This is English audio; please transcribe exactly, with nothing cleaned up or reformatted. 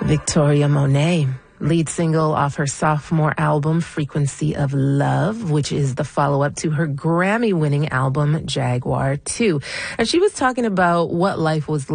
Victoria Monet, lead single off her sophomore album, Frequency of Love, which is the follow-up to her Grammy-winning album, Jaguar two. And she was talking about what life was like